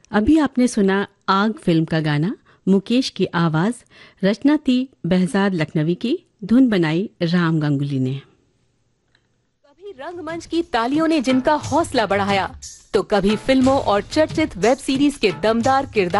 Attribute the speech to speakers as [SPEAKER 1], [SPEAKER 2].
[SPEAKER 1] अभी आपने सुना आग फिल्म का गाना। मुकेश की आवाज, रचना थी behzad लखनवी की, धुन बनाई राम गंगुली ने।
[SPEAKER 2] कभी रंगमंच की तालियों ने जिनका हौसला बढ़ाया, तो कभी फिल्मों और चर्चित वेब सीरीज के दमदार किरदार